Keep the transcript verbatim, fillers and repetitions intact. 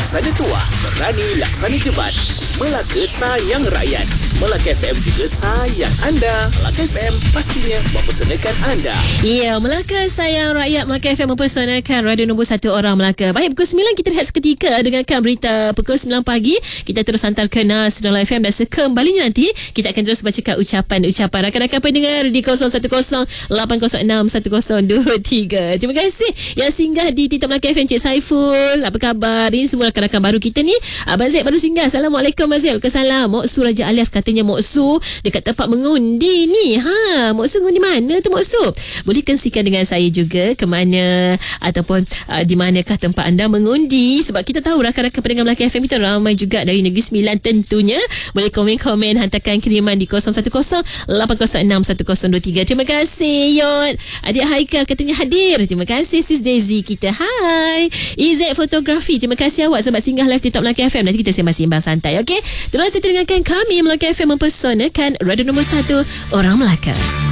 laksana tuah, berani laksana jebat. Melaka sayang rakyat. Melaka F M juga sayang anda. Melaka F M pastinya mempersanakan anda. Ya, Melaka sayang rakyat. Melaka F M mempersanakan radio nombor satu orang Melaka. Baik, pukul sembilan kita rehat seketika dengarkan berita pukul sembilan pagi. Kita terus hantar ke Nasional F M dan sekembalinya nanti kita akan terus bacakan ucapan-ucapan rakan-rakan pendengar di kosong satu kosong lapan kosong enam satu kosong dua tiga. Terima kasih yang singgah di Tita Melaka F M. Cik Saiful, apa khabar? Ini semua rakan-rakan baru kita ni. Abang Zaid baru singgah. Assalamualaikum Abang Zaid. Waalaikumsalam. Mok Su Raja alias katanya Mok Su dekat tempat mengundi ni. Ha, Mok Su mengundi mana tu Mok Su? Boleh kongsikan dengan saya juga ke mana ataupun uh, di manakah tempat anda mengundi, sebab kita tahu rakan-rakan pendengar Melaka F M kita ramai juga dari Negeri Sembilan tentunya. Boleh komen-komen, hantarkan kiriman di kosong satu kosong lapan kosong enam satu kosong dua tiga. Terima kasih Yot. Adik Haikal katanya hadir. Terima kasih Sis Daisy kita. Hai Izzat Fotografi, terima kasih awak sebab singgah live Tita Melaka F M. Nanti kita sembang-sembang santai. Okey, terus kita dengarkan kami Melaka F M mempersanakan radio nombor satu orang Melaka.